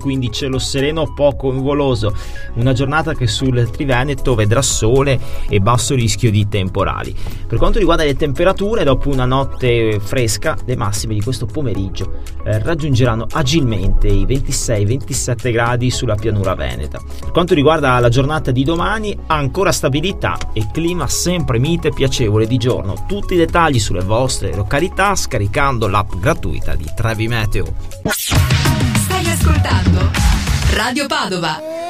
quindi cielo sereno poco nuvoloso, una giornata che sul Triveneto vedrà sole e basso rischio di temporali. Per quanto riguarda le temperature, dopo una notte fresca, le massime di questo pomeriggio raggiungeranno agilmente i 26-27 gradi sulla pianura veneta. Per quanto riguarda la giornata di domani, ancora stabilità e clima sempre mite e piacevole di giorno. Tutti i dettagli sulle vostre località scaricando l'app gratuita di Trevi Meteo. Stai ascoltando Radio Padova.